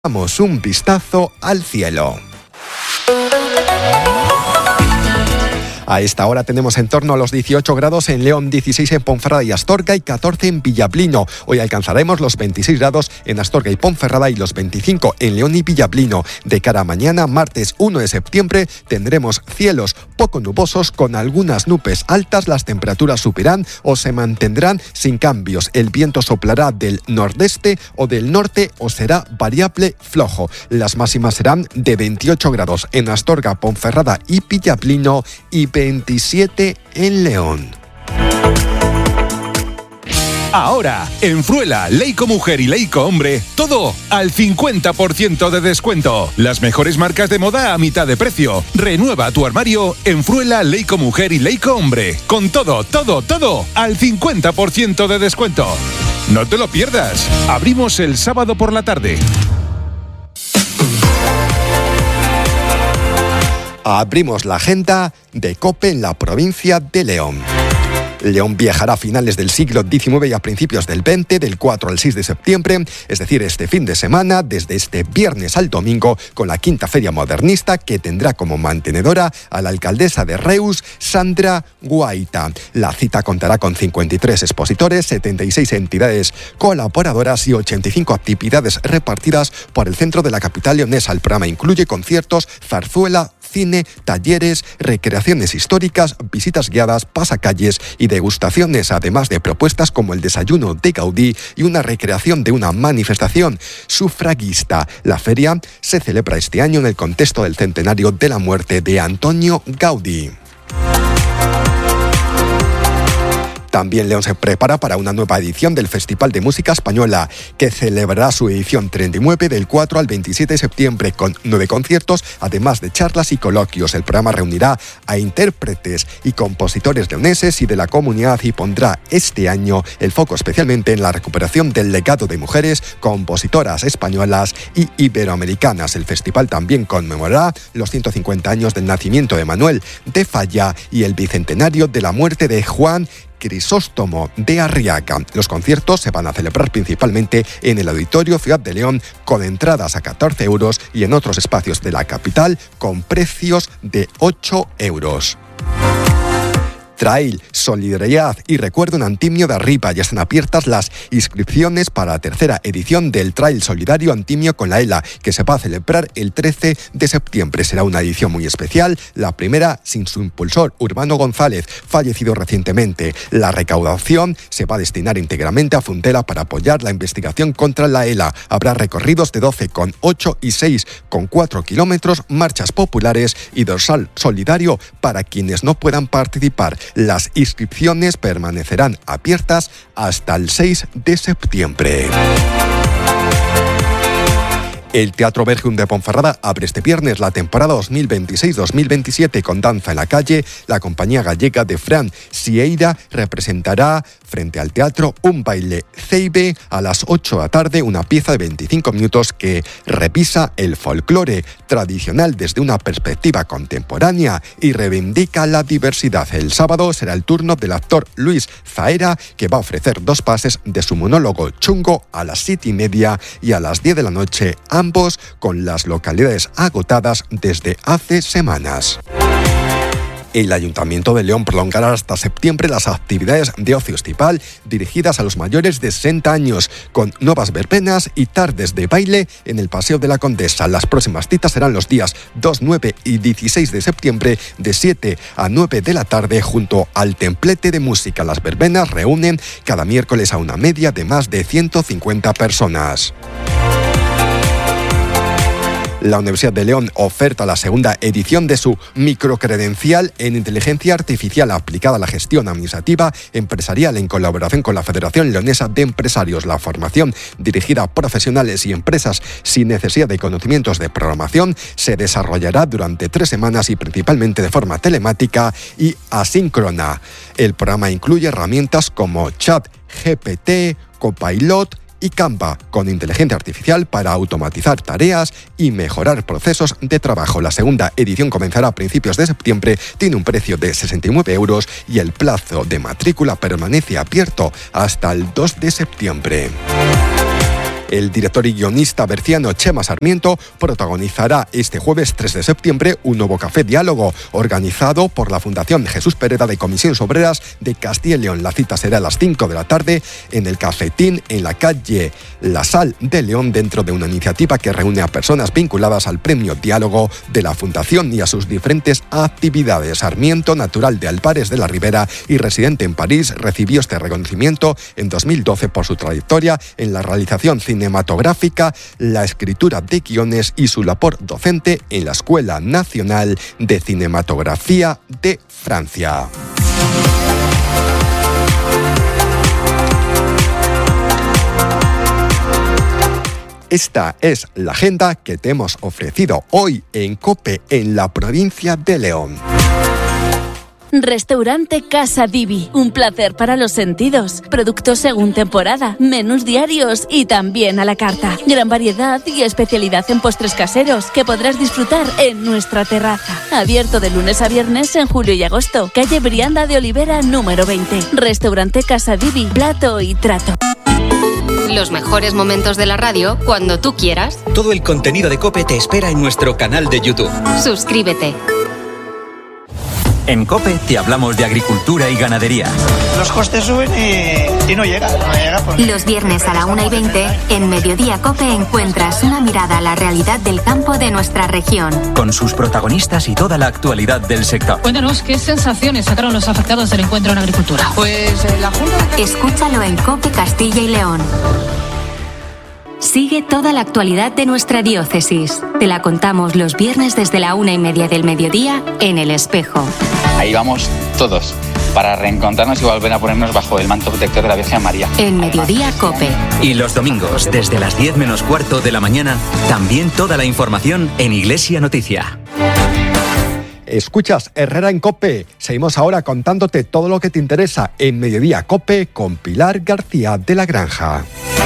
Damos un vistazo al cielo. A esta hora tenemos en torno a los 18 grados en León, 16 en Ponferrada y Astorga y 14 en Villablino. Hoy alcanzaremos los 26 grados en Astorga y Ponferrada y los 25 en León y Villablino. De cara a mañana, martes 1 de septiembre, tendremos cielos poco nubosos con algunas nubes altas. Las temperaturas subirán o se mantendrán sin cambios. El viento soplará del nordeste o del norte o será variable flojo. Las máximas serán de 28 grados en Astorga, Ponferrada y Villablino y 27 en León. Ahora, en Fruela, Leico Mujer y Leico Hombre, todo al 50% de descuento. Las mejores marcas de moda a mitad de precio. Renueva tu armario en Fruela, Leico Mujer y Leico Hombre. Con todo al 50% de descuento. No te lo pierdas. Abrimos el sábado por la tarde. Abrimos la agenda de COPE en la provincia de León. León viajará a finales del siglo XIX y a principios del XX, del 4 al 6 de septiembre, es decir, este fin de semana, desde este viernes al domingo, con la quinta feria modernista que tendrá como mantenedora a la alcaldesa de Reus, Sandra Guaita. La cita contará con 53 expositores, 76 entidades colaboradoras y 85 actividades repartidas por el centro de la capital leonesa. El programa incluye conciertos, zarzuela, cine, talleres, recreaciones históricas, visitas guiadas, pasacalles y degustaciones, además de propuestas como el desayuno de Gaudí y una recreación de una manifestación sufragista. La feria se celebra este año en el contexto del centenario de la muerte de Antonio Gaudí. También León se prepara para una nueva edición del Festival de Música Española, que celebrará su edición 39 del 4 al 27 de septiembre con 9 conciertos, además de charlas y coloquios. El programa reunirá a intérpretes y compositores leoneses y de la comunidad y pondrá este año el foco especialmente en la recuperación del legado de mujeres compositoras españolas y iberoamericanas. El festival también conmemorará los 150 años del nacimiento de Manuel de Falla y el bicentenario de la muerte de Juan Crisóstomo de Arriaga. Los conciertos se van a celebrar principalmente en el Auditorio Ciudad de León, con entradas a 14 euros y en otros espacios de la capital con precios de 8 euros. Trail, solidaridad y recuerdo en Antimio de Arriba. Ya están abiertas las inscripciones para la tercera edición del Trail Solidario Antimio con la ELA, que se va a celebrar el 13 de septiembre. Será una edición muy especial, la primera sin su impulsor, Urbano González, fallecido recientemente. La recaudación se va a destinar íntegramente a Fundela para apoyar la investigación contra la ELA. Habrá recorridos de 12,8 y 6,4 kilómetros, marchas populares y dorsal solidario para quienes no puedan participar. Las inscripciones permanecerán abiertas hasta el 6 de septiembre. El Teatro Berjum de Ponferrada abre este viernes la temporada 2026-2027 con danza en la calle. La compañía gallega de Fran Sieira representará frente al teatro un baile ceibe a las 8 de la tarde, una pieza de 25 minutos que revisa el folclore tradicional desde una perspectiva contemporánea y reivindica la diversidad. El sábado será el turno del actor Luis Zaera, que va a ofrecer 2 pases de su monólogo Chungo a las 7:30 y a las 10 de la noche, ambos con las localidades agotadas desde hace semanas. El Ayuntamiento de León prolongará hasta septiembre las actividades de ocio estival dirigidas a los mayores de 60 años, con nuevas verbenas y tardes de baile en el Paseo de la Condesa. Las próximas citas serán los días 2, 9 y 16 de septiembre de 7 a 9 de la tarde junto al templete de música. Las verbenas reúnen cada miércoles a una media de más de 150 personas. La Universidad de León oferta la segunda edición de su microcredencial en inteligencia artificial aplicada a la gestión administrativa empresarial en colaboración con la Federación Leonesa de Empresarios. La formación, dirigida a profesionales y empresas sin necesidad de conocimientos de programación, se desarrollará durante 3 semanas y principalmente de forma telemática y asíncrona. El programa incluye herramientas como ChatGPT, Copilot y Canva, con inteligencia artificial para automatizar tareas y mejorar procesos de trabajo. La segunda edición comenzará a principios de septiembre, tiene un precio de 69 euros y el plazo de matrícula permanece abierto hasta el 2 de septiembre. El director y guionista berciano Chema Sarmiento protagonizará este jueves 3 de septiembre un nuevo café diálogo organizado por la Fundación Jesús Pereda de Comisiones Obreras de Castilla y León. La cita será a las 5 de la tarde en el Cafetín, en la calle La Sal de León, dentro de una iniciativa que reúne a personas vinculadas al Premio Diálogo de la Fundación y a sus diferentes actividades. Sarmiento, natural de Albares de la Ribera y residente en París, recibió este reconocimiento en 2012 por su trayectoria en la realización cinematográfica, la escritura de guiones y su labor docente en la Escuela Nacional de Cinematografía de Francia. Esta es la agenda que te hemos ofrecido hoy en COPE en la provincia de León. Restaurante Casa Divi, un placer para los sentidos. Productos según temporada, menús diarios y también a la carta. Gran variedad y especialidad en postres caseros que podrás disfrutar en nuestra terraza. Abierto de lunes a viernes en julio y agosto. Calle Brianda de Olivera número 20. Restaurante Casa Divi, plato y trato. Los mejores momentos de la radio cuando tú quieras. Todo el contenido de COPE te espera en nuestro canal de YouTube. Suscríbete. En COPE te hablamos de agricultura y ganadería. Los costes suben y no llega porque... Los viernes a la 1:20, en Mediodía COPE encuentras una mirada a la realidad del campo de nuestra región. Con sus protagonistas y toda la actualidad del sector. Cuéntanos qué sensaciones sacaron los afectados del encuentro en agricultura. Pues la Junta... Escúchalo en COPE Castilla y León. Sigue toda la actualidad de nuestra diócesis. Te la contamos los viernes desde la 1:30 del mediodía en El Espejo. Ahí vamos todos, para reencontrarnos y volver a ponernos bajo el manto protector de la Virgen María. En Mediodía COPE. Y los domingos, desde las 10 menos cuarto de la mañana, también toda la información en Iglesia Noticia. Escuchas Herrera en COPE. Seguimos ahora contándote todo lo que te interesa en Mediodía COPE con Pilar García de la Granja.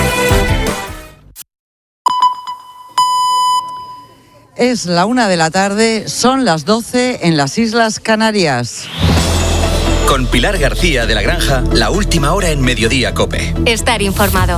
Es la 1 de la tarde, son las 12 en las Islas Canarias. Con Pilar García de la Granja, la última hora en Mediodía COPE. Estar informado.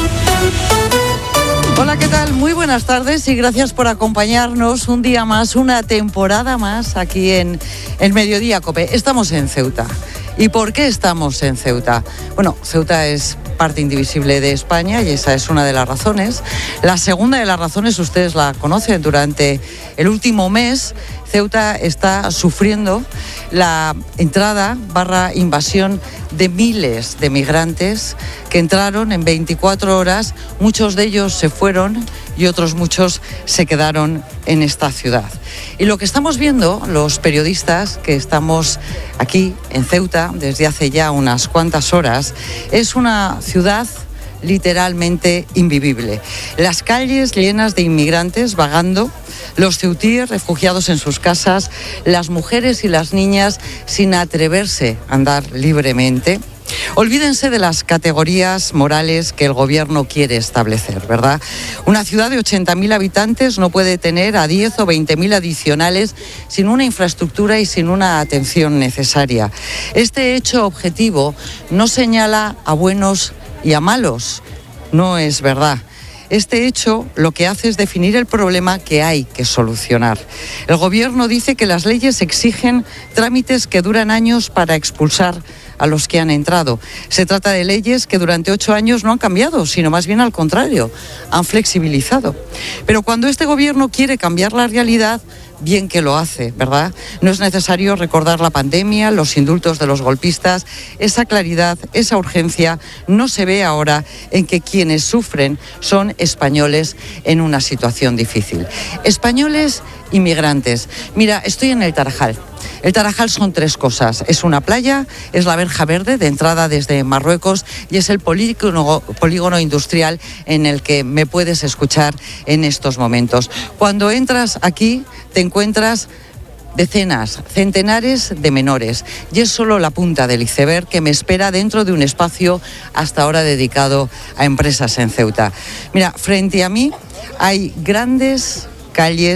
Hola, ¿qué tal? Muy buenas tardes y gracias por acompañarnos un día más, una temporada más aquí en Mediodía COPE. Estamos en Ceuta. ¿Y por qué estamos en Ceuta? Bueno, Ceuta es parte indivisible de España y esa es una de las razones. La segunda de las razones, ustedes la conocen, durante el último mes Ceuta está sufriendo la entrada / invasión de miles de migrantes que entraron en 24 horas. Muchos de ellos se fueron y otros muchos se quedaron en esta ciudad. Y lo que estamos viendo, los periodistas que estamos aquí en Ceuta desde hace ya unas cuantas horas, es una ciudad literalmente invivible. Las calles llenas de inmigrantes vagando, los ceutíes refugiados en sus casas, las mujeres y las niñas sin atreverse a andar libremente. Olvídense de las categorías morales que el gobierno quiere establecer, ¿verdad? Una ciudad de 80.000 habitantes no puede tener a 10 o 20.000 adicionales sin una infraestructura y sin una atención necesaria. Este hecho objetivo no señala a buenos y a malos, no es verdad. Este hecho lo que hace es definir el problema que hay que solucionar. El gobierno dice que las leyes exigen trámites que duran años para expulsar a los que han entrado. Se trata de leyes que durante 8 años no han cambiado, sino más bien al contrario, han flexibilizado. Pero cuando este gobierno quiere cambiar la realidad, bien que lo hace, ¿verdad? No es necesario recordar la pandemia, los indultos de los golpistas. Esa claridad, esa urgencia no se ve ahora en que quienes sufren son españoles en una situación difícil. Españoles inmigrantes. Mira, estoy en el Tarajal. El Tarajal son 3 cosas. Es una playa, es la verja verde de entrada desde Marruecos y es el polígono industrial en el que me puedes escuchar en estos momentos. Cuando entras aquí te encuentras decenas, centenares de menores y es solo la punta del iceberg que me espera dentro de un espacio hasta ahora dedicado a empresas en Ceuta. Mira, frente a mí hay grandes calles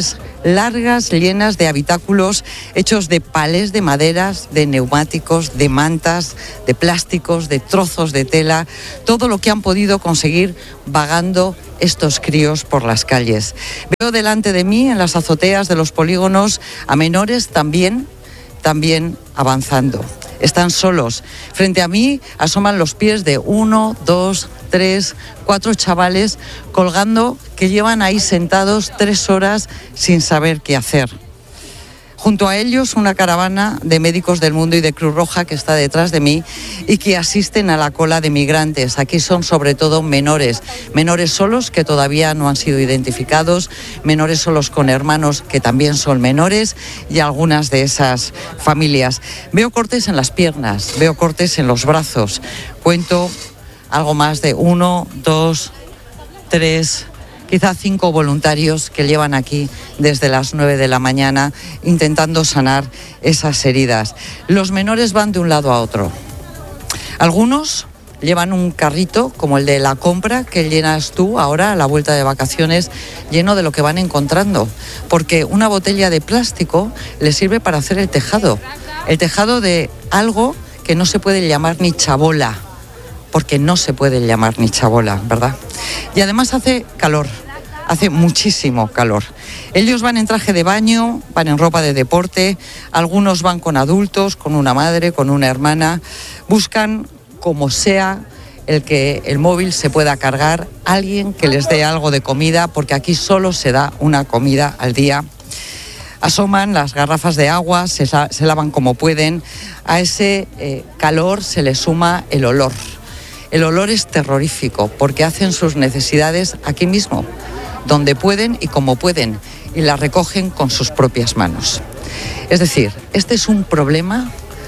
largas, llenas de habitáculos hechos de palés de maderas, de neumáticos, de mantas, de plásticos, de trozos de tela, todo lo que han podido conseguir vagando estos críos por las calles. Veo delante de mí, en las azoteas de los polígonos, a menores también avanzando. Están solos. Frente a mí asoman los pies de 1, 2, 3, 4 chavales colgando, que llevan ahí sentados 3 horas sin saber qué hacer. Junto a ellos, una caravana de Médicos del Mundo y de Cruz Roja que está detrás de mí y que asisten a la cola de migrantes. Aquí son sobre todo menores solos que todavía no han sido identificados, menores solos con hermanos que también son menores y algunas de esas familias. Veo cortes en las piernas, veo cortes en los brazos. Cuento algo más de 1, 2, 3... quizá 5 voluntarios que llevan aquí desde las 9 de la mañana intentando sanar esas heridas. Los menores van de un lado a otro. Algunos llevan un carrito como el de la compra que llenas tú ahora a la vuelta de vacaciones, lleno de lo que van encontrando, porque una botella de plástico les sirve para hacer el tejado de algo que no se puede llamar ni chabola, porque no se puede llamar ni chabola, ¿verdad? Y además hace calor, hace muchísimo calor. Ellos van en traje de baño, van en ropa de deporte, algunos van con adultos, con una madre, con una hermana, buscan como sea que el móvil se pueda cargar, alguien que les dé algo de comida, porque aquí solo se da una comida al día. Asoman las garrafas de agua, se lavan como pueden. A ese calor se le suma el olor. El olor es terrorífico porque hacen sus necesidades aquí mismo, donde pueden y como pueden, y las recogen con sus propias manos. Es decir, este es un problema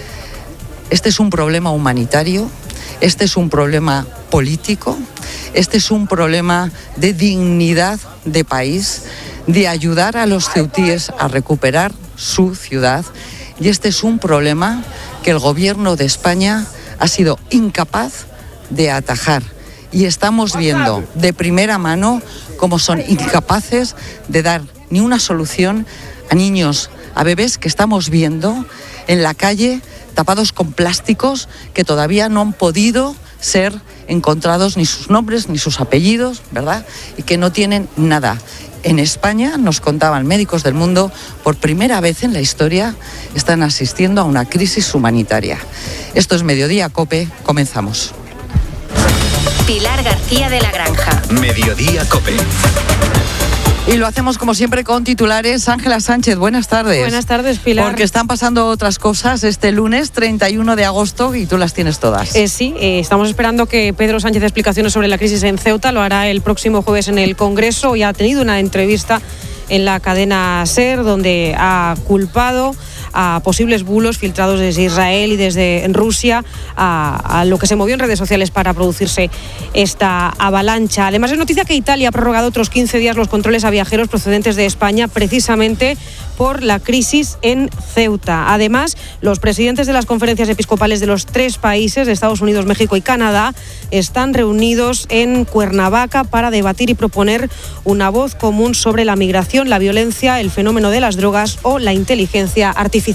humanitario, este es un problema político, este es un problema de dignidad de país, de ayudar a los ceutíes a recuperar su ciudad, y este es un problema que el gobierno de España ha sido incapaz de atajar, y estamos viendo de primera mano cómo son incapaces de dar ni una solución a niños, a bebés que estamos viendo en la calle tapados con plásticos que todavía no han podido ser encontrados ni sus nombres ni sus apellidos, ¿verdad? Y que no tienen nada. En España, nos contaban Médicos del Mundo, por primera vez en la historia están asistiendo a una crisis humanitaria. Esto es Mediodía COPE, comenzamos. Pilar García de la Granja. Mediodía COPE. Y lo hacemos como siempre con titulares. Ángela Sánchez, buenas tardes. Buenas tardes, Pilar. Porque están pasando otras cosas este lunes 31 de agosto y tú las tienes todas. Sí, estamos esperando que Pedro Sánchez dé explicaciones sobre la crisis en Ceuta. Lo hará el próximo jueves en el Congreso y ha tenido una entrevista en la cadena SER donde ha culpado a posibles bulos filtrados desde Israel y desde Rusia a lo que se movió en redes sociales para producirse esta avalancha. Además, es noticia que Italia ha prorrogado otros 15 días los controles a viajeros procedentes de España precisamente por la crisis en Ceuta. Además, los presidentes de las conferencias episcopales de los 3 países, de Estados Unidos, México y Canadá, están reunidos en Cuernavaca para debatir y proponer una voz común sobre la migración, la violencia, el fenómeno de las drogas o la inteligencia artificial.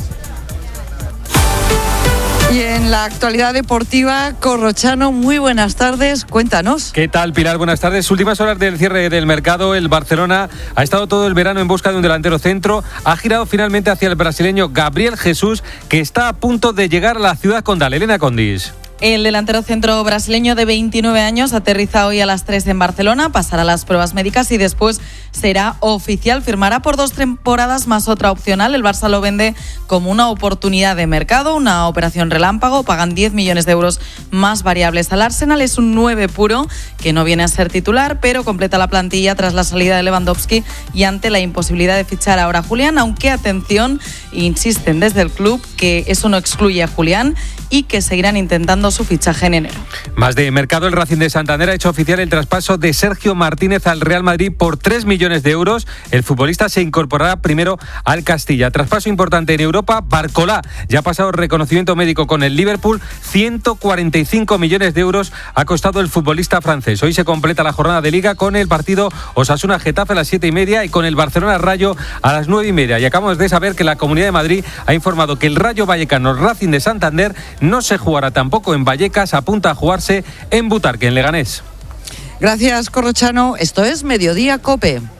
Y en la actualidad deportiva, Corrochano, muy buenas tardes, cuéntanos. ¿Qué tal, Pilar? Buenas tardes. Últimas horas del cierre del mercado, el Barcelona ha estado todo el verano en busca de un delantero centro, ha girado finalmente hacia el brasileño Gabriel Jesús, que está a punto de llegar a la ciudad condal. Elena Condis. El delantero centro brasileño de 29 años aterriza hoy a las 3 en Barcelona, pasará las pruebas médicas y después será oficial. Firmará por 2 temporadas más otra opcional. El Barça lo vende como una oportunidad de mercado, una operación relámpago. Pagan 10 millones de euros más variables al Arsenal. Es un 9 puro que no viene a ser titular, pero completa la plantilla tras la salida de Lewandowski y ante la imposibilidad de fichar ahora a Julián, aunque atención, insisten desde el club que eso no excluye a Julián y que seguirán intentando su fichaje en enero. Más de mercado, el Racing de Santander ha hecho oficial el traspaso de Sergio Martínez al Real Madrid por 3 millones de euros. El futbolista se incorporará primero al Castilla. Traspaso importante en Europa. Barcolá ya ha pasado reconocimiento médico con el Liverpool. 145 millones de euros ha costado el futbolista francés. Hoy se completa la jornada de Liga con el partido Osasuna-Getafe a las 7:30 y con el Barcelona-Rayo a las 9:30. Y acabamos de saber que la Comunidad de Madrid ha informado que el Rayo Vallecano Racing de Santander no se jugará tampoco en Vallecas, apunta a jugarse en Butarque, en Leganés. Gracias, Corrochano. Esto es Mediodía COPE.